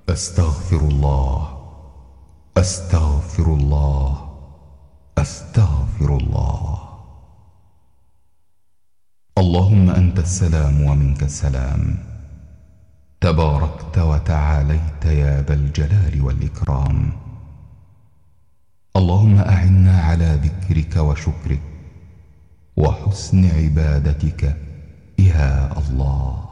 أستغفر الله، أستغفر الله، أستغفر الله. اللهم أنت السلام ومنك السلام، تباركت وتعاليت يا ذا الجلال والإكرام. اللهم أعنا على ذكرك وشكرك وحسن عبادتك يا الله.